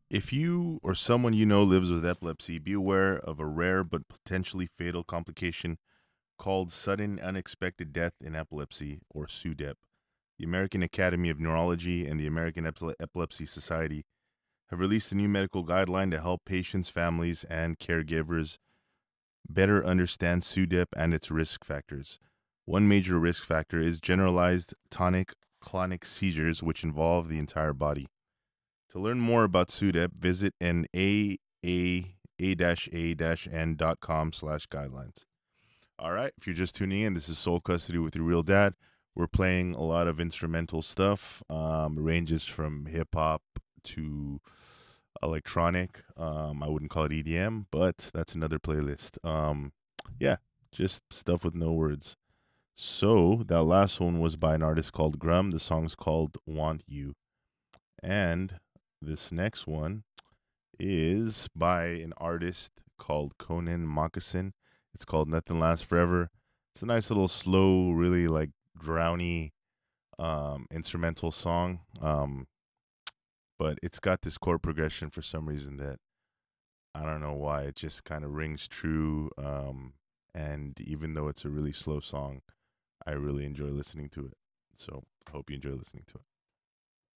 If you or someone you know lives with epilepsy, be aware of a rare but potentially fatal complication called sudden unexpected death in epilepsy, or SUDEP. The American Academy of Neurology and the American Epilepsy Society have released a new medical guideline to help patients, families, and caregivers better understand SUDEP and its risk factors. One major risk factor is generalized tonic clonic seizures, which involve the entire body. To learn more about SUDEP, visit an a-n.com/guidelines. All right, if you're just tuning in, this is Soul Custody with your real dad. We're playing a lot of instrumental stuff, ranges from hip hop to electronic. I wouldn't call it EDM, but that's another playlist. Yeah, just stuff with no words. So that last one was by an artist called Grum. The song's called Want You. And this next one is by an artist called Conan Moccasin. It's called Nothing Lasts Forever. It's a nice little slow, really like drowny instrumental song. But it's got this chord progression for some reason that I don't know why. It just kind of rings true. And even though it's a really slow song, I really enjoy listening to it. So I hope you enjoy listening to it.